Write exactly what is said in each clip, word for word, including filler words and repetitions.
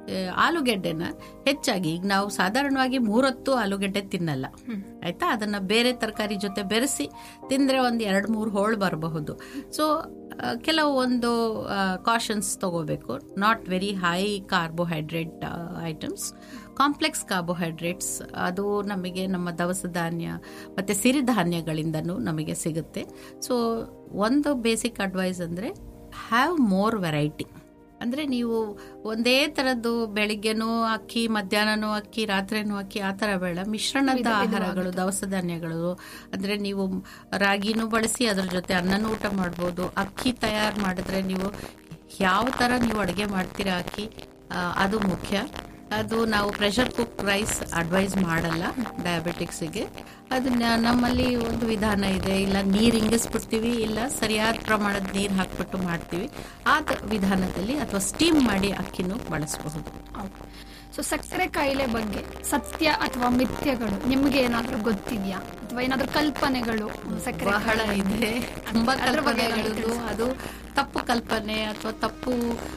ಆಲೂಗೆಡ್ಡೆನ ಹೆಚ್ಚಾಗಿ, ಈಗ ನಾವು ಸಾಧಾರಣವಾಗಿ ಮೂರೊತ್ತು ಆಲೂಗೆಡ್ಡೆ ತಿನ್ನಲ್ಲ ಆಯ್ತಾ, ಅದನ್ನ ಬೇರೆ ತರಕಾರಿ ಜೊತೆ ಬೆರೆಸಿ ತಿಂದ್ರೆ ಒಂದು ಎರಡು ಮೂರು ಹೋಳು ಬರಬಹುದು. ಸೊ ಕೆಲವು ಒಂದು ಕಾಷನ್ಸ್ ತಗೋಬೇಕು. Not very high carbohydrate items, complex carbohydrates ಅದು ನಮಗೆ ನಮ್ಮ ದವಸ ಧಾನ್ಯ ಮತ್ತು ಸಿರಿಧಾನ್ಯಗಳಿಂದನೂ ನಮಗೆ ಸಿಗುತ್ತೆ. ಸೊ ಒಂದು ಬೇಸಿಕ್ ಅಡ್ವೈಸ್ ಅಂದರೆ ಹ್ಯಾವ್ ಮೋರ್ ವೆರೈಟಿ. ಅಂದರೆ ನೀವು ಒಂದೇ ಥರದ್ದು ಬೆಳಿಗ್ಗೆನೂ ಅಕ್ಕಿ, ಮಧ್ಯಾಹ್ನನೂ ಅಕ್ಕಿ, ರಾತ್ರಿನೂ ಅಕ್ಕಿ, ಆ ಥರ ಬೇಡ. ಮಿಶ್ರಣದ ಆಹಾರಗಳು, ದವಸ ಧಾನ್ಯಗಳು, ಅಂದರೆ ನೀವು ರಾಗಿನೂ ಬಳಸಿ ಅದ್ರ ಜೊತೆ ಅನ್ನನೂ ಊಟ ಮಾಡ್ಬೋದು. ಅಕ್ಕಿ ತಯಾರು ಮಾಡಿದ್ರೆ ನೀವು ಯಾವ ಥರ ನೀವು ಅಡುಗೆ ಮಾಡ್ತೀರಾ ಅಕ್ಕಿ, ಅದು ಮುಖ್ಯ. ಅದು ನಾವು ಪ್ರೆಷರ್ ಕುಕ್ ರೈಸ್ ಅಡ್ವೈಸ್ ಮಾಡಲ್ಲ ಡಯಾಬಿಟಿಕ್ಸಿಗೆ. ಅದನ್ನ ನಮ್ಮಲ್ಲಿ ಒಂದು ವಿಧಾನ ಇದೆ, ಇಲ್ಲ ನೀರು ಇಂಗಿಸ್ಬಿಡ್ತೀವಿ, ಇಲ್ಲ ಸರಿಯಾದ ಪ್ರಮಾಣದ ನೀರು ಹಾಕ್ಬಿಟ್ಟು ಮಾಡ್ತೀವಿ. ಆ ವಿಧಾನದಲ್ಲಿ ಅಥವಾ ಸ್ಟೀಮ್ ಮಾಡಿ ಅಕ್ಕಿನೂ ಬಳಸಬಹುದು. ಸೊ ಸಕ್ಕರೆ ಕಾಯಿಲೆ ಬಗ್ಗೆ ಸತ್ಯ ಅಥವಾ ಮಿಥ್ಯಗಳು ನಿಮ್ಗೆ ಏನಾದ್ರೂ ಗೊತ್ತಿದೆಯಾ, ಅಥವಾ ಏನಾದ್ರೂ ಕಲ್ಪನೆಗಳು? ಸಕ್ಕರೆ ಬಹಳ ಇದೆ, ತುಂಬಾ ಕಲ್ಪನೆಗಳು. ಅದು ತಪ್ಪು ಕಲ್ಪನೆ ಅಥವಾ ತಪ್ಪು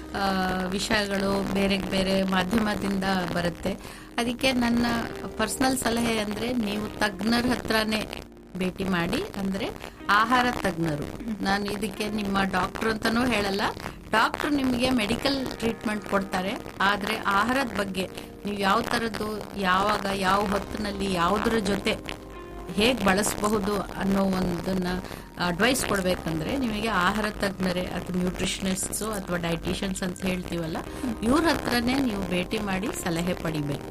ವಿಷಯಗಳು ಬೇರೆ ಬೇರೆ ಮಾಧ್ಯಮದಿಂದ ಬರುತ್ತೆ. ಅದಕ್ಕೆ ನನ್ನ ಪರ್ಸನಲ್ ಸಲಹೆ ಅಂದ್ರೆ ನೀವು ತಜ್ಞರ ಹತ್ರನೇ ಭೇಟಿ ಮಾಡಿ, ಅಂದ್ರೆ ಆಹಾರ ತಜ್ಞರು. ನಾನು ಇದಕ್ಕೆ ನಿಮ್ಮ ಡಾಕ್ಟರ್ ಅಂತಾನೂ ಹೇಳಲ್ಲ. ಡಾಕ್ಟರ್ ನಿಮಗೆ ಮೆಡಿಕಲ್ ಟ್ರೀಟ್ಮೆಂಟ್ ಕೊಡ್ತಾರೆ, ಆದ್ರೆ ಆಹಾರದ ಬಗ್ಗೆ ನೀವು ಯಾವ ತರದ್ದು, ಯಾವಾಗ, ಯಾವ ಹೊತ್ತಿನಲ್ಲಿ, ಯಾವುದ್ರ ಜೊತೆ ಹೇಗೆ ಬಳಸಬಹುದು ಅನ್ನೋ ಒಂದನ್ನ ಅಡ್ವೈಸ್ ಕೊಡ್ಬೇಕಂದ್ರೆ ನಿಮಗೆ ಆಹಾರ ತಜ್ಞರೇ ಅಥವಾ ನ್ಯೂಟ್ರಿಷನಿಸ್ಟ್ಸ್ ಅಥವಾ ಡೈಟಿಷಿಯನ್ಸ್ ಅಂತ ಹೇಳ್ತೀವಲ್ಲ, ಇವ್ರ ಹತ್ರನೇ ನೀವು ಭೇಟಿ ಮಾಡಿ ಸಲಹೆ ಪಡಿಬೇಕು.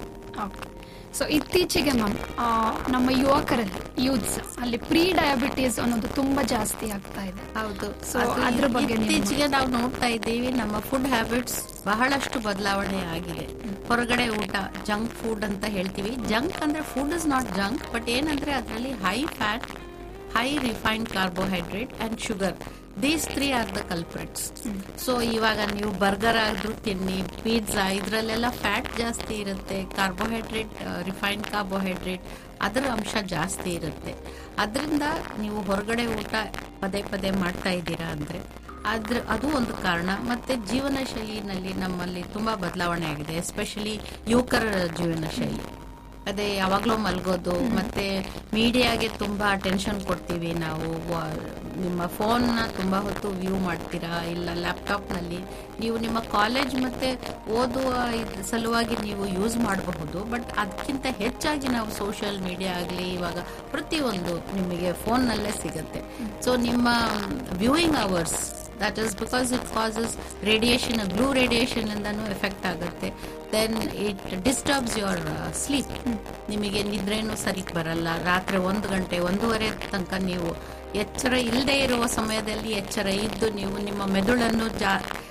ಸೊ ಇತ್ತೀಚೆಗೆ ಮ್ಯಾಮ್ ನಮ್ಮ ಯುವಕರಲ್ಲಿ ಯೂತ್ಸ್ ಅಲ್ಲಿ ಪ್ರೀ ಡಯಾಬಿಟೀಸ್ ಅನ್ನೋದು ತುಂಬಾ ಜಾಸ್ತಿ ಆಗ್ತಾ ಇದೆ. ಹೌದು. ಸೊ ಅದ್ರ ಬಗ್ಗೆ ಇತ್ತೀಚೆಗೆ ನಾವು ನೋಡ್ತಾ ಇದ್ದೀವಿ, ನಮ್ಮ ಫುಡ್ ಹ್ಯಾಬಿಟ್ಸ್ ಬಹಳಷ್ಟು ಬದಲಾವಣೆ ಆಗಿದೆ. ಹೊರಗಡೆ ಊಟ, ಜಂಕ್ ಫುಡ್ ಅಂತ ಹೇಳ್ತೀವಿ. ಜಂಕ್ ಅಂದ್ರೆ food is not junk, but ಏನಂದ್ರೆ ಅದರಲ್ಲಿ high fat, high refined carbohydrate and sugar, these three are the culprits. So ಇವಾಗ ನೀವು ಬರ್ಗರ್ ಆದ್ರೂ ತಿನ್ನಿ, ಪಿಜ್ಜಾ, ಇದರಲ್ಲೆಲ್ಲ ಫ್ಯಾಟ್ ಜಾಸ್ತಿ ಇರುತ್ತೆ, ಕಾರ್ಬೋಹೈಡ್ರೇಟ್, ರಿಫೈನ್ಡ್ ಕಾರ್ಬೋಹೈಡ್ರೇಟ್ ಅದರ ಅಂಶ ಜಾಸ್ತಿ ಇರುತ್ತೆ. ಅದರಿಂದ ನೀವು ಹೊರಗಡೆ ಊಟ ಪದೇ ಪದೇ ಮಾಡ್ತಾ ಇದ್ದೀರಾ ಅಂದ್ರೆ ಅದ್ರ ಅದು ಒಂದು ಕಾರಣ. ಮತ್ತೆ ಜೀವನ ಶೈಲಿನಲ್ಲಿ ನಮ್ಮಲ್ಲಿ ತುಂಬಾ ಬದಲಾವಣೆ ಆಗಿದೆ, ಎಸ್ಪೆಷಲಿ ಯುವಕರ ಜೀವನ ಶೈಲಿ. ಅದೇ ಯಾವಾಗಲೂ ಮಲ್ಗೋದು, ಮತ್ತೆ ಮೀಡಿಯಾಗೆ ತುಂಬಾ ಅಟೆನ್ಷನ್ ಕೊಡ್ತೀವಿ ನಾವು. ನಿಮ್ಮ ಫೋನ್ನ ತುಂಬಾ ಹೊತ್ತು ವ್ಯೂ ಮಾಡ್ತೀರಾ, ಇಲ್ಲ ಲ್ಯಾಪ್ಟಾಪ್ನಲ್ಲಿ ನೀವು ನಿಮ್ಮ ಕಾಲೇಜ್ ಮತ್ತೆ ಓದುವ ಸಲುವಾಗಿ ನೀವು ಯೂಸ್ ಮಾಡಬಹುದು. ಬಟ್ ಅದಕ್ಕಿಂತ ಹೆಚ್ಚಾಗಿ ನಾವು ಸೋಷಿಯಲ್ ಮೀಡಿಯಾ ಆಗಲಿ ಇವಾಗ ಪ್ರತಿಯೊಂದು ನಿಮಗೆ ಫೋನ್ನಲ್ಲೇ ಸಿಗುತ್ತೆ. ಸೊ ನಿಮ್ಮ viewing hours, that is because it causes radiation, blue radiation ಇಂದನೂ effect ಆಗುತ್ತೆ. Then it disturbs your sleep. ನಿಮಗೆ ನಿದ್ರೇನು ಸರಿ ಬರಲ್ಲ. ರಾತ್ರಿ ಒಂದು ಗಂಟೆ ಒಂದೂವರೆ ತನಕ ನೀವು ಎಚ್ಚರ ಇಲ್ಲದೆ ಇರುವ ಸಮಯದಲ್ಲಿ ಎಚ್ಚರ ಇದ್ದು ನೀವು ನಿಮ್ಮ ಮೆದುಳನ್ನು ಜಾ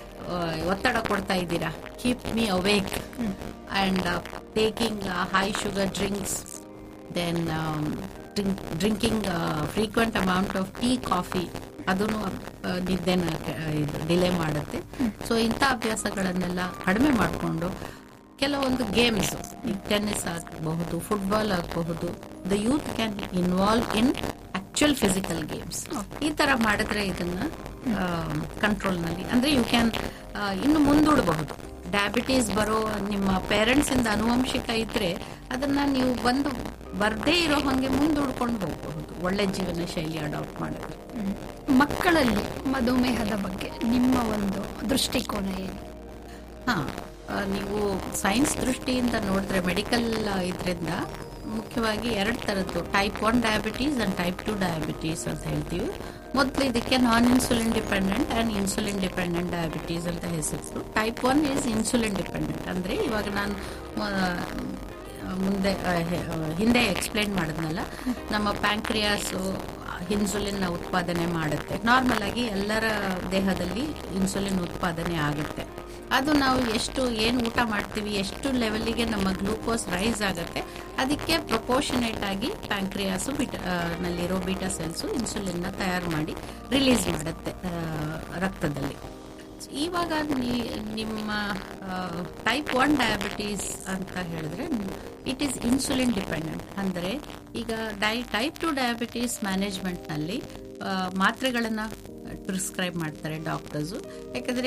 ಒತ್ತಡ ಕೊಡ್ತಾ ಇದ್ದೀರಾ. Keep me awake and taking high sugar drinks, then drinking frequent amount of tea, coffee, ಅದನ್ನು ನಿದ್ದೆನ ಡಿಲೇ ಮಾಡುತ್ತೆ. ಸೊ ಇಂಥ ಅಭ್ಯಾಸಗಳನ್ನೆಲ್ಲ ಕಡಿಮೆ ಮಾಡಿಕೊಂಡು ಕೆಲವೊಂದು ಗೇಮ್ಸ್, ಈಗ ಟೆನ್ನಿಸ್ ಆಗಬಹುದು, ಫುಟ್ಬಾಲ್ ಆಗಬಹುದು, the youth can involve in actual physical games. ಈ ತರ ಮಾಡಿದ್ರೆ ಇದನ್ನ ಕಂಟ್ರೋಲ್ನಲ್ಲಿ, ಅಂದ್ರೆ ಯು ಕ್ಯಾನ್ ಇನ್ನು ಮುಂದೂಡಬಹುದು. ಡಯಾಬಿಟೀಸ್ ಬರೋ ನಿಮ್ಮ ಪೇರೆಂಟ್ಸ್ ಇಂದ ಅನುವಂಶಿಕ ಇದ್ರೆ ಅದನ್ನ ನೀವು ಬಂದು ಬರ್ದೇ ಇರೋ ಹಾಗೆ ಮುಂದೂಡ್ಕೊಂಡು ಹೋಗಬಹುದು, ಒಳ್ಳೆ ಜೀವನ ಶೈಲಿ ಅಡಾಪ್ಟ್ ಮಾಡಿದ್ರೆ. ಮಕ್ಕಳಲ್ಲಿ ಮಧುಮೇಹದ ಬಗ್ಗೆ ನಿಮ್ಮ ಒಂದು ದೃಷ್ಟಿಕೋನ ಏನು? ಹಾ, ನೀವು ಸೈನ್ಸ್ ದೃಷ್ಟಿಯಿಂದ ನೋಡಿದ್ರೆ, ಮೆಡಿಕಲ್ ಇದರಿಂದ ಮುಖ್ಯವಾಗಿ ಎರಡು ತರದ್ದು, type one diabetes and type two diabetes ಅಂತ ಹೇಳ್ತೀವಿ. ಮೊದಲು ಇದಕ್ಕೆ ನಾನ್ insulin dependent and insulin dependent diabetes ಅಂತ ಹೆಸರು. Type one is insulin dependent, ಅಂದ್ರೆ ಇವಾಗ ನಾನು ಮುಂದೆ ಹಿಂದೆ ಎಕ್ಸ್ಪ್ಲೈನ್ ಮಾಡಿದ್ನಲ್ಲ, ನಮ್ಮ ಪ್ಯಾಂಕ್ರಿಯಾಸು ಇನ್ಸುಲಿನ್ ಉತ್ಪಾದನೆ ಮಾಡುತ್ತೆ. ನಾರ್ಮಲ್ ಆಗಿ ಎಲ್ಲರ ದೇಹದಲ್ಲಿ ಇನ್ಸುಲಿನ್ ಉತ್ಪಾದನೆ ಆಗುತ್ತೆ. ಅದು ನಾವು ಎಷ್ಟು ಏನು ಊಟ ಮಾಡ್ತೀವಿ, ಎಷ್ಟು ಲೆವೆಲ್ಗೆ ನಮ್ಮ ಗ್ಲೂಕೋಸ್ ರೈಸ್ ಆಗುತ್ತೆ, ಅದಕ್ಕೆ ಪ್ರಪೋರ್ಷನೇಟ್ ಆಗಿ ಪ್ಯಾಂಕ್ರಿಯಾಸು ಬಿಟ ನಲ್ಲಿರೋ ಬೀಟಾ ಸೆಲ್ಸು ಇನ್ಸುಲಿನ್ನ ತಯಾರು ಮಾಡಿ ರಿಲೀಸ್ ಮಾಡುತ್ತೆ ರಕ್ತದಲ್ಲಿ. ಇವಾಗ ನಿಮ್ಮ ಟೈಪ್ ಒನ್ ಡಯಾಬಿಟೀಸ್ ಅಂತ ಹೇಳಿದ್ರೆ ಇಟ್ ಈಸ್ ಇನ್ಸುಲಿನ್ ಡಿಪೆಂಡೆಂಟ್. ಅಂದರೆ ಈಗ ಡೈ ಟೈಪ್ ಟು ಡಯಾಬಿಟೀಸ್ ಮ್ಯಾನೇಜ್ಮೆಂಟ್ನಲ್ಲಿ ಮಾತ್ರೆಗಳನ್ನು ಪ್ರಿಸ್ಕ್ರೈಬ್ ಮಾಡ್ತಾರೆ ಡಾಕ್ಟರ್ಸು. ಯಾಕಂದರೆ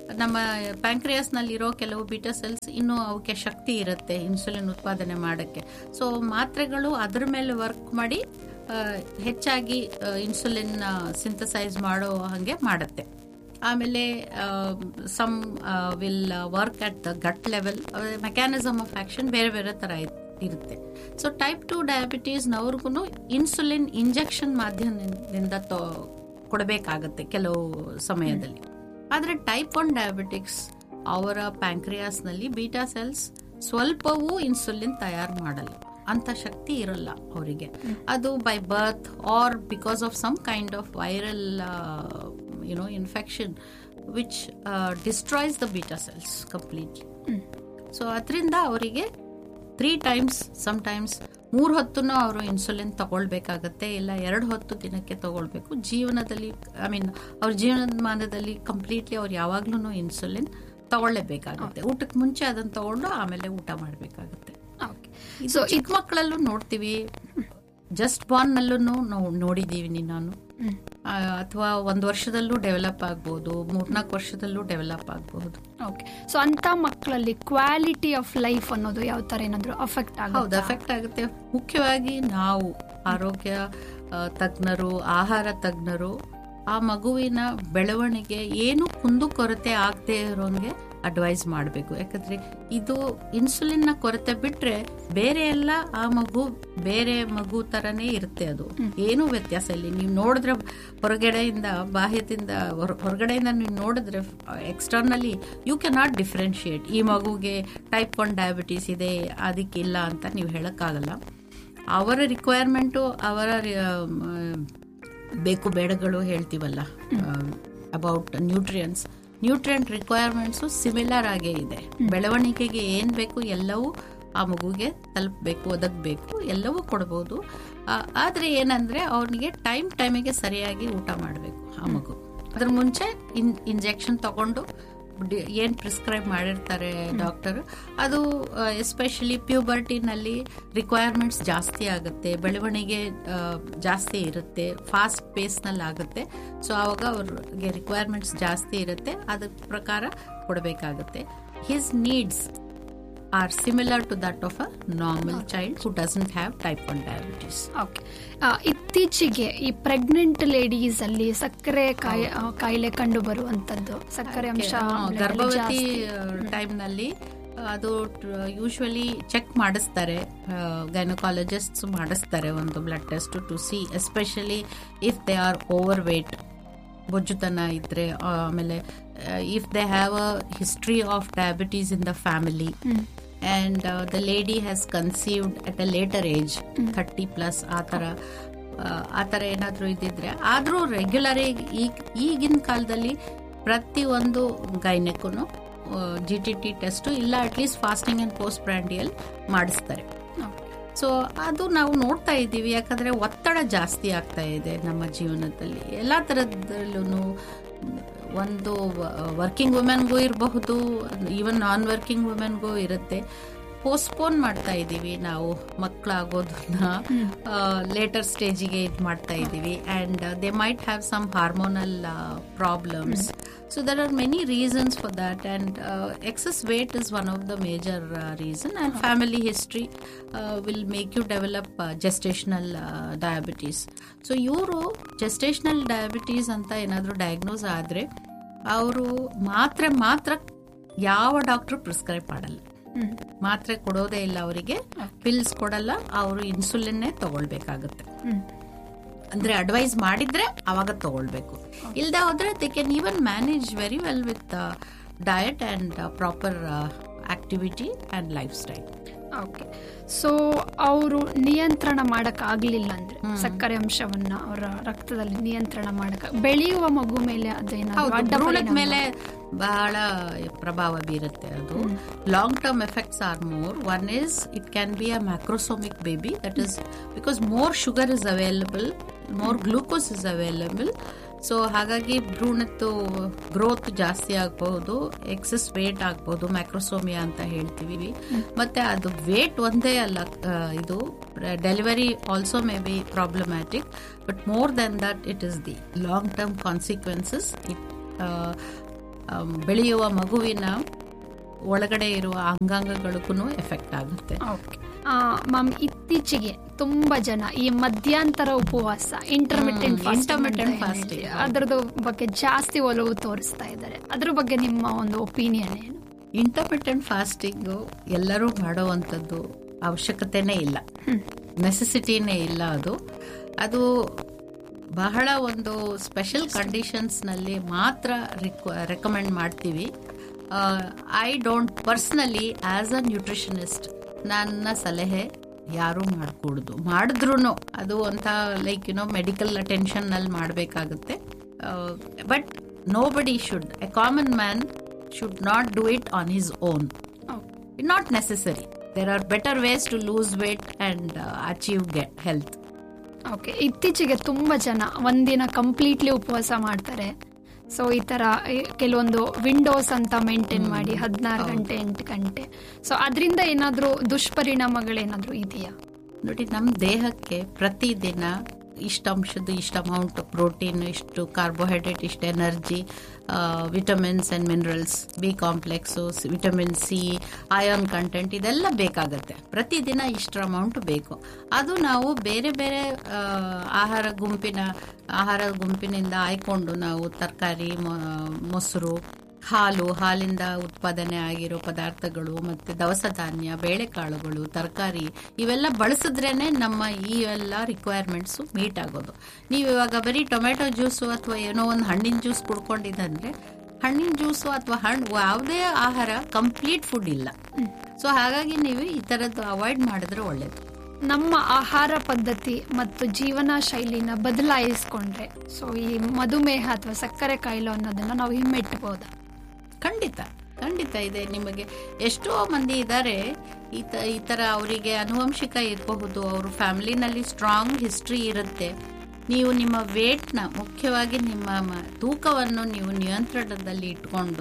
ನಮ್ಮ ಪ್ಯಾಂಕ್ರಿಯಾಸ್ ನಲ್ಲಿ ಇರೋ ಕೆಲವು ಬೀಟಾ ಸೆಲ್ಸ್ ಇನ್ನೂ ಅವಕ್ಕೆ ಶಕ್ತಿ ಇರುತ್ತೆ ಇನ್ಸುಲಿನ್ ಉತ್ಪಾದನೆ ಮಾಡಕ್ಕೆ. ಸೊ ಮಾತ್ರೆಗಳು ಅದ್ರ ಮೇಲೆ ವರ್ಕ್ ಮಾಡಿ ಹೆಚ್ಚಾಗಿ ಇನ್ಸುಲಿನ್ ಸಿಂಥಸೈಸ್ ಮಾಡೋ ಹಾಗೆ ಮಾಡುತ್ತೆ. ಆಮೇಲೆ some will work at the gut level. Mechanism of action ಬೇರೆ ಬೇರೆ ತರ ಇರುತ್ತೆ. So type two ಡಯಾಬಿಟೀಸ್ನವ್ರಿಗೂ insulin injection ಮಾಧ್ಯಮದಿಂದ ಕೊಡಬೇಕಾಗತ್ತೆ ಕೆಲವು ಸಮಯದಲ್ಲಿ. ಆದರೆ ಟೈಪ್ ಒನ್ ಡಯಾಬಿಟಿಕ್ಸ್ ಅವರ ಪ್ಯಾಂಕ್ರಿಯಾಸ್ನಲ್ಲಿ ಬೀಟಾ ಸೆಲ್ಸ್ ಸ್ವಲ್ಪವೂ ಇನ್ಸುಲಿನ್ ತಯಾರು ಮಾಡಲ್ಲ, ಅಂತ ಶಕ್ತಿ ಇರಲ್ಲ ಅವರಿಗೆ. ಅದು by birth are because of some kind of viral YONO infection which destroys the beta cells completely. So ಅದರಿಂದ ಅವರಿಗೆ ತ್ರೀ ಟೈಮ್ಸ್ ಸಮ್ ಟೈಮ್ಸ್ ಮೂರು ಹೊತ್ತೂ ಅವರು ಇನ್ಸುಲಿನ್ ತಗೊಳ್ಬೇಕಾಗತ್ತೆ, ಇಲ್ಲ ಎರಡು ಹೊತ್ತು ದಿನಕ್ಕೆ ತಗೊಳ್ಬೇಕು. ಜೀವನದಲ್ಲಿ ಐ ಮೀನ್ ಅವ್ರ ಜೀವನಮಾನದಲ್ಲಿ ಕಂಪ್ಲೀಟ್ಲಿ ಅವ್ರು ಯಾವಾಗ್ಲೂ ಇನ್ಸುಲಿನ್ ತಗೊಳ್ಳೇಬೇಕಾಗುತ್ತೆ. ಊಟಕ್ಕೆ ಮುಂಚೆ ಅದನ್ನ ತಗೊಂಡು ಆಮೇಲೆ ಊಟ ಮಾಡಬೇಕಾಗುತ್ತೆ. ಸೊ ಚಿಕ್ಕ ಮಕ್ಕಳಲ್ಲೂ ನೋಡ್ತೀವಿ, ಜಸ್ಟ್ ಬಾರ್ನ್ ನಲ್ಲೂ ನಾವು ನೋಡಿದೀವಿ ನಾನು, ಅಥವಾ ಒಂದು ವರ್ಷದಲ್ಲೂ ಡೆವಲಪ್ ಆಗ್ಬಹುದು, ಮೂರ್ನಾಲ್ಕು ವರ್ಷದಲ್ಲೂ ಡೆವಲಪ್ ಆಗಬಹುದು. ಓಕೆ. ಸೊ ಅಂತ ಮಕ್ಕಳಲ್ಲಿ ಕ್ವಾಲಿಟಿ ಆಫ್ ಲೈಫ್ ಅನ್ನೋದು ಯಾವ ತರ ಏನಾದ್ರು ಅಫೆಕ್ಟ್ ಆಗುತ್ತೆ? ಹೌದು, ಅಫೆಕ್ಟ್ ಆಗುತ್ತೆ. ಮುಖ್ಯವಾಗಿ ನಾವು ಆರೋಗ್ಯ ತಜ್ಞರು, ಆಹಾರ ತಜ್ಞರು ಆ ಮಗುವಿನ ಬೆಳವಣಿಗೆ ಏನು ಕುಂದುಕೊರತೆ ಆಗದೆ ಇರೋಂಗೆ ಅಡ್ವೈಸ್ ಮಾಡಬೇಕು. ಯಾಕಂದ್ರೆ ಇದು ಇನ್ಸುಲಿನ್ ನ ಕೊರತೆ ಬಿಟ್ರೆ ಬೇರೆ ಎಲ್ಲ ಆ ಮಗು ಬೇರೆ ಮಗು ತರನೇ ಇರುತ್ತೆ, ಅದು ಏನು ವ್ಯತ್ಯಾಸ ಇಲ್ಲ. ನೀವು ನೋಡಿದ್ರೆ ಹೊರಗಡೆಯಿಂದ ಬಾಹ್ಯದಿಂದ ಹೊರಗಡೆಯಿಂದ ನೀವು ನೋಡಿದ್ರೆ externally you can not differentiate ಈ ಮಗುಗೆ ಟೈಪ್ ಒನ್ ಡಯಾಬಿಟೀಸ್ ಇದೆ ಅದಕ್ಕಿಲ್ಲ ಅಂತ ನೀವು ಹೇಳಕ್ಕಾಗಲ್ಲ. ಅವರ ರಿಕ್ವೈರ್ಮೆಂಟು, ಅವರ ಬೇಕು ಬೇಡಗಳು ಹೇಳ್ತೀವಲ್ಲ about nutrients, nutrient requirements similar ಆಗೇ ಇದೆ. ಬೆಳವಣಿಗೆಗೆ ಏನು ಬೇಕು ಎಲ್ಲವೂ ಆ ಮಗುಗೆ ತಲುಪಬೇಕು, ಒದಗಬೇಕು, ಎಲ್ಲವೂ ಕೊಡ್ಬೋದು. ಆದರೆ ಏನಂದ್ರೆ ಅವನಿಗೆ ಟೈಮ್ ಟೈಮಿಗೆ ಸರಿಯಾಗಿ ಊಟ ಮಾಡಬೇಕು ಆ ಮಗು. ಅದ್ರ ಮುಂಚೆ ಇನ್ ಇಂಜೆಕ್ಷನ್ ತಗೊಂಡು ಏನ್ ಪ್ರಿಸ್ಕ್ರೈಬ್ ಮಾಡಿರ್ತಾರೆ ಡಾಕ್ಟರ್, ಅದು ಎಸ್ಪೆಷಲಿ ಪ್ಯೂಬರ್ಟಿನಲ್ಲಿ ರಿಕ್ವೈರ್ಮೆಂಟ್ಸ್ ಜಾಸ್ತಿ ಆಗುತ್ತೆ, ಬೆಳವಣಿಗೆ ಜಾಸ್ತಿ ಇರುತ್ತೆ, ಫಾಸ್ಟ್ ಪೇಸ್ನಲ್ಲಿ ಆಗುತ್ತೆ. ಸೊ ಆವಾಗ ಅವ್ರಿಗೆ ರಿಕ್ವೈರ್ಮೆಂಟ್ಸ್ ಜಾಸ್ತಿ ಇರುತ್ತೆ, ಅದ್ರ ಪ್ರಕಾರ ಕೊಡಬೇಕಾಗುತ್ತೆ. His needs are similar to that of a normal okay. child who doesn't have type one diabetes. Okay. ಇತ್ತೀಚೆಗೆ ಈ ಪ್ರೆಗ್ನೆಂಟ್ ಲೇಡೀಸ್ ಅಲ್ಲಿ ಸಕ್ಕರೆ ಕಾಯಿಲೆ ಕಂಡು ಬರುವಂತದ್ದು, ಸಕ್ಕರೆ ಅಂಶ ಗರ್ಭವತಿ ಟೈಮ್ ನಲ್ಲಿ ಅದು ಯೂಶುವಲಿ ಚೆಕ್ ಮಾಡಿಸ್ತಾರೆ, ಗೈನಕಾಲಜಿಸ್ಟ್ ಮಾಡಿಸ್ತಾರೆ ಒಂದು blood test to C especially if they are over wait, ಬೊಜ್ಜುತನ ಇದ್ರೆ, ಆಮೇಲೆ if they have a history of diabetes in the family and the lady has conceived at a litre age thirty plus ಆ ಥರ ಆ ಥರ ಏನಾದರೂ ಇದ್ದಿದ್ರೆ. ಆದರೂ regular ಈಗ ಈಗಿನ ಕಾಲದಲ್ಲಿ ಪ್ರತಿ ಒಂದು ಗೈನೆಕ್ಕೂ ಜಿ ಟಿ ಟಿ ಟೆಸ್ಟು ಇಲ್ಲ ಅಟ್ಲೀಸ್ಟ್ ಫಾಸ್ಟಿಂಗ್ ಅಂಡ್ ಪೋಸ್ಟ್ ಪ್ರ್ಯಾಂಡಿಯಲ್ ಮಾಡಿಸ್ತಾರೆ. ಸೊ ಅದು ನಾವು ನೋಡ್ತಾ ಇದ್ದೀವಿ, ಯಾಕಂದ್ರೆ ಒತ್ತಡ ಜಾಸ್ತಿ ಆಗ್ತಾ ಇದೆ ನಮ್ಮ ಜೀವನದಲ್ಲಿ ಎಲ್ಲ ಥರದಲ್ಲೂ. ಒಂದು ವರ್ಕಿಂಗ್ ವುಮೆನ್ಗೂ ಇರಬಹುದು, ಈವನ್ ನಾನ್ ವರ್ಕಿಂಗ್ ವುಮೆನ್ಗೂ ಇರುತ್ತೆ. ಪೋಸ್ಟ್ಪೋನ್ ಮಾಡ್ತಾ ಇದ್ದೀವಿ ನಾವು ಮಕ್ಕಳಾಗೋದನ್ನ, ಲೇಟರ್ ಸ್ಟೇಜಿಗೆ ಇದು ಮಾಡ್ತಾ ಇದ್ದೀವಿ. And they might have some hormonal problems. So there are many reasons for that, and uh, excess weight is one of the major uh, reason, and family history uh, will make you develop uh, gestational uh, diabetes. So ಇವರು gestational diabetes ಅಂತ ಏನಾದರೂ diagnose ಆದರೆ ಅವರು ಮಾತ್ರೆ ಮಾತ್ರ ಯಾವ doctor prescribe ಮಾಡಲ್ಲ, ಮಾತ್ರೆ ಕೊಡೋದೇ ಇಲ್ಲ ಅವರಿಗೆ, ಪಿಲ್ಸ್ ಕೊಡಲ್ಲ, ಅವರು ಇನ್ಸುಲಿನ್ನೇ ತಗೊಳ್ಬೇಕಾಗುತ್ತೆ. ಅಂದ್ರೆ ಅಡ್ವೈಸ್ ಮಾಡಿದ್ರೆ ಅವಾಗ ತಗೊಳ್ಬೇಕು, ಇಲ್ದೆ ಹೋದ್ರೆ they can even manage very well with diet and proper activity and life style. Okay. So ಅವರು ನಿಯಂತ್ರಣ ಮಾಡಕ್ ಆಗ್ಲಿಲ್ಲ ಅಂದ್ರೆ ಸಕ್ಕರೆ ಅಂಶವನ್ನ ಅವರ ರಕ್ತದಲ್ಲಿ ನಿಯಂತ್ರಣ ಮಾಡಕ್ ಬೆಳೆಯುವ ಮಗು ಮೇಲೆ ಅದೇನಾದ್ರು ಮೇಲೆ ಬಹಳ ಪ್ರಭಾವ ಬೀರುತ್ತೆ. ಅದು long term effects R more. One is it can be a ಮ್ಯಾಕ್ರೋಸೋಮಿಕ್ baby, that is because more sugar is available, more glucose is available. So ಹಾಗಾಗಿ ಭ್ರೂಣದ್ದು ಗ್ರೋತ್ ಜಾಸ್ತಿ ಆಗಬಹುದು, ಎಕ್ಸಸ್ ವೇಟ್ ಆಗಬಹುದು, ಮ್ಯಾಕ್ರೋಸೋಮಿಯಾ ಅಂತ ಹೇಳ್ತೀವಿ. ಮತ್ತೆ ಅದು ವೇಟ್ ಒಂದೇ ಅಲ್ಲ, ಇದು delivery also may be problematic, but more than that it is the long term consequences. ಬೆಳೆಯುವ ಮಗುವಿನ ಒಳಗಡೆ ಇರುವ ಅಂಗಾಂಗಗಳಿಗೂ ಎಫೆಕ್ಟ್ ಆಗುತ್ತೆ. ಓಕೆ ಮ್ಯಾಮ್, ಇತ್ತೀಚೆಗೆ ತುಂಬಾ ಜನ ಈ ಮಧ್ಯಂತರ ಉಪವಾಸ ಇಂಟರ್ಮಿಟೆಂಟ್ ಫಾಸ್ಟಿಂಗ್ ಅದರದ್ದು ಬಗ್ಗೆ ಜಾಸ್ತಿ ಒಲವು ತೋರಿಸ್ತಾ ಇದ್ದಾರೆ. ಅದ್ರ ಬಗ್ಗೆ ನಿಮ್ಮ ಒಂದು ಒಪಿನಿಯನ್ ಏನು? ಇಂಟರ್ಮಿಟೆಂಟ್ ಫಾಸ್ಟಿಂಗ್ ಎಲ್ಲರೂ ಮಾಡುವಂಥದ್ದು ಅವಶ್ಯಕತೆನೇ ಇಲ್ಲ, ನೆಸೆಸಿಟಿನೇ ಇಲ್ಲ. ಅದು ಅದು ಬಹಳ ಒಂದು ಸ್ಪೆಷಲ್ ಕಂಡೀಷನ್ಸ್ನಲ್ಲಿ ಮಾತ್ರ ರೆಕಮೆಂಡ್ ಮಾಡ್ತೀವಿ. I don't personally as a nutritionist ನನ್ನ ಸಲಹೆ ಯಾರೂ ಮಾಡಕೂಡ್ದು. ಮಾಡಿದ್ರು ಅದು ಅಂತ ಲೈಕ್ ಯುನೋ ಮೆಡಿಕಲ್ ಅಟೆನ್ಷನ್ನಲ್ಲಿ ಮಾಡಬೇಕಾಗುತ್ತೆ. ಬಟ್ ನೋ ಬಡಿ should, A common man should not do it on his own. Not necessary. There are better ways to lose wait and achieve health. Okay, ಇತ್ತೀಚೆಗೆ ತುಂಬ ಜನ ಒಂದಿನ ಕಂಪ್ಲೀಟ್ಲಿ ಉಪವಾಸ ಮಾಡ್ತಾರೆ. ಸೊ ಈ ತರ ಕೆಲವೊಂದು ವಿಂಡೋಸ್ ಅಂತ ಮೇಂಟೈನ್ ಮಾಡಿ ಹದಿನಾರು ಗಂಟೆ ಎಂಟು ಗಂಟೆ ಸೊ ಅದರಿಂದ ಏನಾದರೂ ದುಷ್ಪರಿಣಾಮಗಳೇನಾದರೂ ಇದೆಯಾ? ನೋಡಿ, ನಮ್ಮ ದೇಹಕ್ಕೆ ಪ್ರತಿದಿನ ಇಷ್ಟು ಅಂಶದ್ದು ಇಷ್ಟು ಅಮೌಂಟ್ ಪ್ರೋಟೀನ್, ಇಷ್ಟು ಕಾರ್ಬೋಹೈಡ್ರೇಟ್, ಇಷ್ಟು energy, vitamins and minerals, B complex, vitamin C, ion content ಇದೆಲ್ಲ ಬೇಕಾಗತ್ತೆ. ಪ್ರತಿದಿನ ಇಷ್ಟರ ಅಮೌಂಟ್ ಬೇಕು. ಅದು ನಾವು ಬೇರೆ ಬೇರೆ ಆಹಾರ ಗುಂಪಿನ ಆಹಾರ ಗುಂಪಿನಿಂದ ಆಯ್ಕೊಂಡು ನಾವು ತರಕಾರಿ, ಮೊಸರು, ಹಾಲು, ಹಾಲಿಂದ ಉತ್ಪಾದನೆ ಆಗಿರೋ ಪದಾರ್ಥಗಳು, ಮತ್ತೆ ದವಸ ಧಾನ್ಯ, ಬೇಳೆಕಾಳುಗಳು, ತರಕಾರಿ ಇವೆಲ್ಲ ಬಳಸಿದ್ರೇನೆ ನಮ್ಮ ಈ ಎಲ್ಲ ರಿಕ್ವೈರ್ಮೆಂಟ್ಸು ಮೀಟ್ ಆಗೋದು. ನೀವು ಇವಾಗ ಬರೀ ಟೊಮೆಟೊ ಜ್ಯೂಸು ಅಥವಾ ಏನೋ ಒಂದು ಹಣ್ಣಿನ ಜ್ಯೂಸ್ ಕುಡ್ಕೊಂಡಿದ್ದಂದ್ರೆ ಹಣ್ಣಿನ ಜ್ಯೂಸು ಅಥವಾ ಹಣ್ಣು ಯಾವುದೇ ಆಹಾರ ಕಂಪ್ಲೀಟ್ ಫುಡ್ ಇಲ್ಲ. ಸೊ ಹಾಗಾಗಿ ನೀವು ಈ ಥರದ್ದು ಅವಾಯ್ಡ್ ಮಾಡಿದ್ರೆ ಒಳ್ಳೇದು. ನಮ್ಮ ಆಹಾರ ಪದ್ಧತಿ ಮತ್ತು ಜೀವನ ಶೈಲಿನ ಬದಲಾಯಿಸ್ಕೊಂಡ್ರೆ ಸೊ ಈ ಮಧುಮೇಹ ಅಥವಾ ಸಕ್ಕರೆ ಕಾಯಿಲೆ ಅನ್ನೋದನ್ನ ನಾವು ಹಿಮ್ಮೆಟ್ಟಬಹುದಾ? ಖಂಡಿತ ಖಂಡಿತ ಇದೆ. ನಿಮಗೆ ಎಷ್ಟೋ ಮಂದಿ ಇದ್ದಾರೆ ಈ ಥರ, ಅವರಿಗೆ ಅನುವಂಶಿಕ ಇರಬಹುದು, ಅವ್ರ ಫ್ಯಾಮಿಲಿನಲ್ಲಿ ಸ್ಟ್ರಾಂಗ್ ಹಿಸ್ಟ್ರಿ ಇರುತ್ತೆ. ನೀವು ನಿಮ್ಮ ವೇಟ್ನ, ಮುಖ್ಯವಾಗಿ ನಿಮ್ಮ ತೂಕವನ್ನು ನೀವು ನಿಯಂತ್ರಣದಲ್ಲಿ ಇಟ್ಕೊಂಡು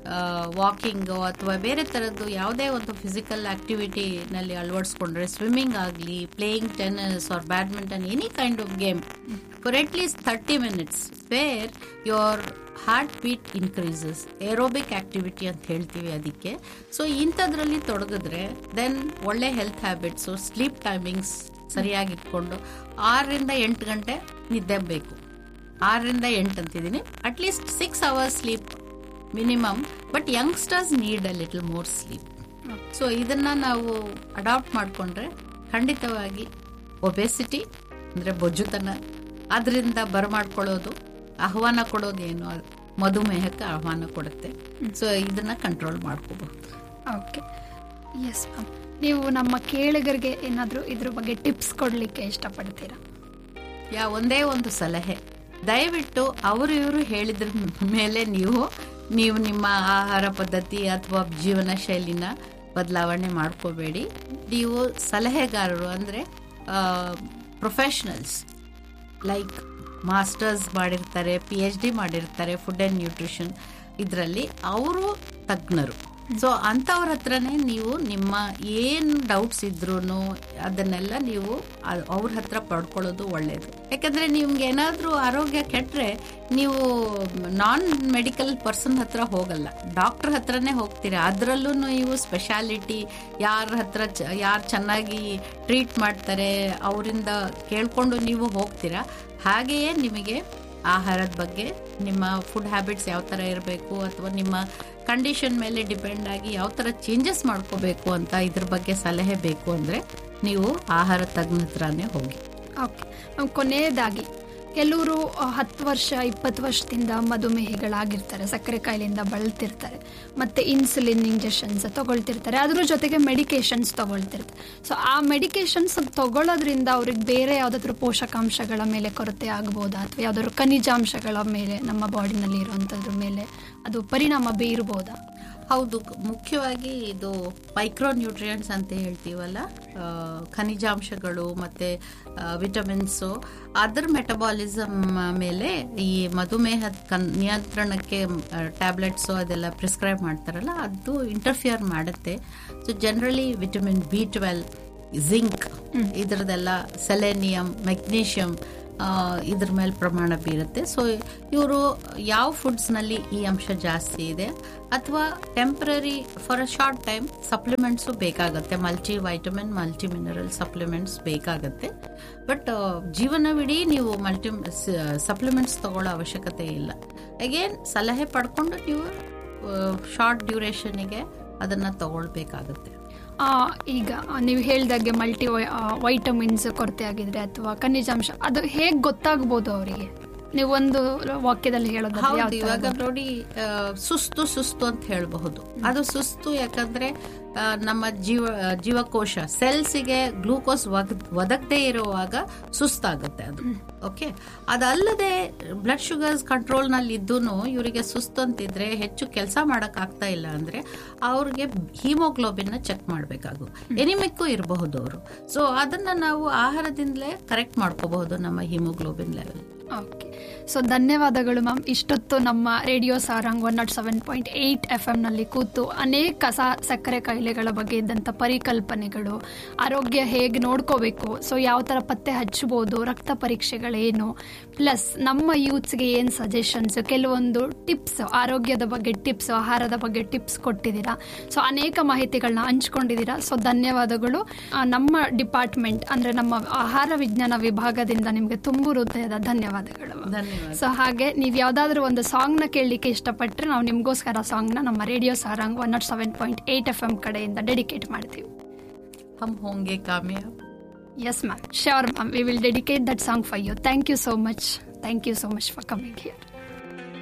ವಾಕಿಂಗು ಅಥವಾ ಬೇರೆ ಥರದ್ದು ಯಾವುದೇ ಒಂದು ಫಿಸಿಕಲ್ ಆಕ್ಟಿವಿಟಿನಲ್ಲಿ ಅಳವಡಿಸ್ಕೊಂಡ್ರೆ, ಸ್ವಿಮ್ಮಿಂಗ್ ಆಗಲಿ, playing tennis R badminton, any kind of game for at least thirty minutes wear your heart beat increases, aerobic activity ಅಂತ ಹೇಳ್ತೀವಿ ಅದಕ್ಕೆ. ಸೊ ಇಂಥದ್ರಲ್ಲಿ ತೊಡಗಿದ್ರೆ ದೆನ್ ಒಳ್ಳೆ ಹೆಲ್ತ್ ಹ್ಯಾಬಿಟ್ಸು, ಸ್ಲೀಪ್ ಟೈಮಿಂಗ್ಸ್ ಸರಿಯಾಗಿ ಇಟ್ಕೊಂಡು ಆರರಿಂದ ಎಂಟು ಗಂಟೆ ನಿದ್ದೆ ಬೇಕು. ಆರರಿಂದ ಎಂಟು ಅಂತಿದ್ದೀನಿ, at least six hours sleep minimum. But youngsters need a little more sleep. So ಇದನ್ನ ನಾವು ಅಡಾಪ್ಟ್ ಮಾಡಿಕೊಂಡ್ರೆ ಖಂಡಿತವಾಗಿ ಒಬೆಸಿಟಿ ಅಂದರೆ ಬೊಜ್ಜುತನ, ಅದರಿಂದ ಬರಮಾಡ್ಕೊಳ್ಳೋದು, ಆಹ್ವಾನ ಕೊಡೋದೇನು ಮಧುಮೇಹಕ್ಕೆ ಆಹ್ವಾನ ಕೊಡುತ್ತೆ. ಸೊ ಇದನ್ನ ಕಂಟ್ರೋಲ್ ಮಾಡ್ಕೋಬಹುದು. Okay, yes ma'am. ನೀವು ನಮ್ಮ ಕೇಳಿಗರಿಗೆ ಏನಾದರೂ ಇದ್ರ ಬಗ್ಗೆ ಟಿಪ್ಸ್ ಕೊಡಲಿಕ್ಕೆ ಇಷ್ಟಪಡ್ತೀರಾ? ಯಾ ಒಂದೇ ಒಂದು ಸಲಹೆ, ದಯವಿಟ್ಟು ಅವರು ಇವರು ಹೇಳಿದ್ರ ಮೇಲೆ ನೀವು ನೀವು ನಿಮ್ಮ ಆಹಾರ ಪದ್ಧತಿ ಅಥವಾ ಜೀವನ ಶೈಲಿನ ಬದಲಾವಣೆ ಮಾಡ್ಕೋಬೇಡಿ. ನೀವು ಸಲಹೆಗಾರರು ಅಂದರೆ ಪ್ರೊಫೆಷನಲ್ಸ್ ಲೈಕ್ ಮಾಸ್ಟರ್ಸ್ ಮಾಡಿರ್ತಾರೆ, ಪಿ ಎಚ್ ಡಿ ಮಾಡಿರ್ತಾರೆ ಫುಡ್ ಆ್ಯಂಡ್ ನ್ಯೂಟ್ರಿಷನ್ ಇದರಲ್ಲಿ, ಅವರು ತಜ್ಞರು. ಸೊ ಅಂಥವ್ರ ಹತ್ರನೇ ನೀವು ನಿಮ್ಮ ಏನು ಡೌಟ್ಸ್ ಇದ್ರೂ ಅದನ್ನೆಲ್ಲ ನೀವು ಅವ್ರ ಹತ್ರ ಪಡ್ಕೊಳ್ಳೋದು ಒಳ್ಳೆಯದು. ಯಾಕಂದರೆ ನಿಮ್ಗೆ ಏನಾದರೂ ಆರೋಗ್ಯ ಕೆಟ್ಟರೆ ನೀವು ನಾನ್ ಮೆಡಿಕಲ್ ಪರ್ಸನ್ ಹತ್ರ ಹೋಗಲ್ಲ, ಡಾಕ್ಟರ್ ಹತ್ರನೇ ಹೋಗ್ತೀರಾ. ಅದರಲ್ಲೂ ನೀವು ಸ್ಪೆಷಾಲಿಟಿ ಯಾರ ಹತ್ರ ಯಾರು ಚೆನ್ನಾಗಿ ಟ್ರೀಟ್ ಮಾಡ್ತಾರೆ ಅವರಿಂದ ಕೇಳಿಕೊಂಡು ನೀವು ಹೋಗ್ತೀರಾ. ಹಾಗೆಯೇ ನಿಮಗೆ ಆಹಾರದ ಬಗ್ಗೆ, ನಿಮ್ಮ ಫುಡ್ ಹ್ಯಾಬಿಟ್ಸ್ ಯಾವ ಥರ ಇರಬೇಕು ಅಥವಾ ನಿಮ್ಮ ಕಂಡೀಷನ್ ಮೇಲೆ ಡಿಪೆಂಡ್ ಆಗಿ ಯಾವ ಥರ ಚೇಂಜಸ್ ಮಾಡ್ಕೋಬೇಕು ಅಂತ ಇದ್ರ ಬಗ್ಗೆ ಸಲಹೆ ಬೇಕು ಅಂದರೆ ನೀವು ಆಹಾರ ತಜ್ಞ ಹತ್ರನೇ ಹೋಗಿ. ಓಕೆ, ಕೊನೆಯದಾಗಿ ಕೆಲವರು ಹತ್ತು ವರ್ಷ ಇಪ್ಪತ್ತು ವರ್ಷದಿಂದ ಮಧುಮೇಹಿಗಳಾಗಿರ್ತಾರೆ, ಸಕ್ಕರೆ ಕಾಯಿಲೆಯಿಂದ ಬಳಲ್ತಿರ್ತಾರೆ, ಮತ್ತು ಇನ್ಸುಲಿನ್ ಇಂಜೆಕ್ಷನ್ಸ್ ತಗೊಳ್ತಿರ್ತಾರೆ, ಅದ್ರ ಜೊತೆಗೆ ಮೆಡಿಕೇಶನ್ಸ್ ತಗೊಳ್ತಿರ್ತಾರೆ. ಸೊ ಆ ಮೆಡಿಕೇಶನ್ಸ್ ತಗೊಳ್ಳೋದ್ರಿಂದ ಅವ್ರಿಗೆ ಬೇರೆ ಯಾವುದಾದ್ರೂ ಪೋಷಕಾಂಶಗಳ ಮೇಲೆ ಕೊರತೆ ಆಗ್ಬೋದಾ ಅಥವಾ ಯಾವುದಾದ್ರು ಖನಿಜಾಂಶಗಳ ಮೇಲೆ ನಮ್ಮ ಬಾಡಿನಲ್ಲಿ ಇರುವಂಥದ್ರ ಮೇಲೆ ಅದು ಪರಿಣಾಮ ಬೀರ್ಬೋದಾ? ಹೌದು, ಮುಖ್ಯವಾಗಿ ಇದು ಮೈಕ್ರೋ ನ್ಯೂಟ್ರಿಯೆಂಟ್ಸ್ ಅಂತ ಹೇಳ್ತೀವಲ್ಲ, ಖನಿಜಾಂಶಗಳು ಮತ್ತು ವಿಟಮಿನ್ಸು, ಅದರ ಮೆಟಬಾಲಿಸಮ್ ಮೇಲೆ ಈ ಮಧುಮೇಹ ಕನ್ ನಿಯಂತ್ರಣಕ್ಕೆ ಟ್ಯಾಬ್ಲೆಟ್ಸು ಅದೆಲ್ಲ ಪ್ರಿಸ್ಕ್ರೈಬ್ ಮಾಡ್ತಾರಲ್ಲ, ಅದು ಇಂಟರ್ಫಿಯರ್ ಮಾಡುತ್ತೆ. So generally vitamin B twelve, zinc, ಇದರದೆಲ್ಲ selenium, magnesium ಇದ್ರ ಮೇಲೆ ಪ್ರಮಾಣ ಬೀರುತ್ತೆ. ಸೊ ಇವರು ಯಾವ ಫುಡ್ಸ್ನಲ್ಲಿ ಈ ಅಂಶ ಜಾಸ್ತಿ ಇದೆ ಅಥವಾ temporary for a short time supplements ಬೇಕಾಗುತ್ತೆ, multi vitamin multi mineral supplements ಬೇಕಾಗುತ್ತೆ. ಬಟ್ ಜೀವನವಿಡೀ ನೀವು ಮಲ್ಟಿ ಸಪ್ಲಿಮೆಂಟ್ಸ್ ತಗೊಳ್ಳೋ ಅವಶ್ಯಕತೆ ಇಲ್ಲ. ಅಗೇನ್ ಸಲಹೆ ಪಡ್ಕೊಂಡು ನೀವು ಶಾರ್ಟ್ ಡ್ಯೂರೇಷನ್ಗೆ ಅದನ್ನು ತಗೊಳ್ಬೇಕಾಗುತ್ತೆ. ಈಗ ನೀವು ಹೇಳಿದಾಗೆ ಮಲ್ಟಿ ವೈಟಮಿನ್ಸ್ ಕೊರತೆ ಆಗಿದ್ರೆ ಅಥವಾ ಖನಿಜಾಂಶ ಅದು ಹೇಗೆ ಗೊತ್ತಾಗ್ಬೋದು ಅವರಿಗೆ? ನೀವು ಒಂದು ವಾಕ್ಯದಲ್ಲಿ ಹೇಳೋದು. ಹೌದು, ಇವಾಗ ನೋಡಿ ಸುಸ್ತು ಸುಸ್ತು ಅಂತ ಹೇಳಬಹುದು. ಅದು ಸುಸ್ತು ಯಾಕಂದ್ರೆ ನಮ್ಮ ಜೀವ ಜೀವಕೋಶ ಸೆಲ್ಸಿಗೆ ಗ್ಲೂಕೋಸ್ ಒದಗದೆ ಇರುವಾಗ ಸುಸ್ತಾಗುತ್ತೆ ಅದು. ಓಕೆ, ಅದಲ್ಲದೆ ಬ್ಲಡ್ ಶುಗರ್ಸ್ ಕಂಟ್ರೋಲ್ ನಲ್ಲಿ ಇದ್ದೂ ಇವರಿಗೆ ಸುಸ್ತು ಅಂತಿದ್ರೆ, ಹೆಚ್ಚು ಕೆಲಸ ಮಾಡಕ್ ಆಗ್ತಾ ಇಲ್ಲ ಅಂದ್ರೆ ಅವ್ರಿಗೆ ಹಿಮೋಗ್ಲೋಬಿನ್ ಚೆಕ್ ಮಾಡಬೇಕಾಗು. ಎನಿಮಿಕ್ಕು ಇರಬಹುದು ಅವರು. ಸೊ ಅದನ್ನ ನಾವು ಆಹಾರದಿಂದಲೇ ಕರೆಕ್ಟ್ ಮಾಡ್ಕೋಬಹುದು ನಮ್ಮ ಹಿಮೋಗ್ಲೋಬಿನ್ ಲೆವೆಲ್. ಓಕೆ, ಸೊ ಧನ್ಯವಾದಗಳು ಮ್ಯಾಮ್. ಇಷ್ಟೊತ್ತು ನಮ್ಮ radio Sarang one not seven point eight F ಎಂನಲ್ಲಿ ಕೂತು ಅನೇಕ ಸಕ್ಕರೆ ಕಾಯಿಲೆಗಳ ಬಗ್ಗೆ ಇದ್ದಂಥ ಪರಿಕಲ್ಪನೆಗಳು, ಆರೋಗ್ಯ ಹೇಗೆ ನೋಡ್ಕೋಬೇಕು, ಸೊ ಯಾವ ಥರ ಪತ್ತೆ ಹಚ್ಚಬಹುದು, ರಕ್ತ ಪರೀಕ್ಷೆಗಳೇನು, ಪ್ಲಸ್ ನಮ್ಮ ಯೂತ್ಸ್ಗೆ ಏನು ಸಜೆಷನ್ಸ್, ಕೆಲವೊಂದು ಟಿಪ್ಸ್, ಆರೋಗ್ಯದ ಬಗ್ಗೆ ಟಿಪ್ಸ್, ಆಹಾರದ ಬಗ್ಗೆ ಟಿಪ್ಸ್ ಕೊಟ್ಟಿದ್ದೀರಾ. ಸೊ ಅನೇಕ ಮಾಹಿತಿಗಳನ್ನ ಹಂಚ್ಕೊಂಡಿದ್ದೀರಾ. ಸೊ ಧನ್ಯವಾದಗಳು. ನಮ್ಮ ಡಿಪಾರ್ಟ್ಮೆಂಟ್ ಅಂದರೆ ನಮ್ಮ ಆಹಾರ ವಿಜ್ಞಾನ ವಿಭಾಗದಿಂದ ನಿಮಗೆ ತುಂಬು ಹೃದಯದ ಧನ್ಯವಾದ. ಸೊ ಹಾಗೆ ನೀವು ಯಾವ್ದಾದ್ರು ಒಂದು ಸಾಂಗ್ ನ ಕೇಳಲಿಕ್ಕೆ ಇಷ್ಟಪಟ್ಟರೆ ನಾವು ನಿಮ್ಗೋಸ್ಕರ ಸಾಂಗ್ ನ ನಮ್ಮ radio Sarang one not seven point eight F M ಕಡೆಯಿಂದ ಡೆಡಿಕೇಟ್ ಮಾಡ್ತೀವಿ. ಹಮ್ ಹೋಂಗೆ ಕಾಮಯಾಬ್. Yes ma'am, sure ma'am, we will dedicate that song for you. Thank you so much. Thank you so much for coming here.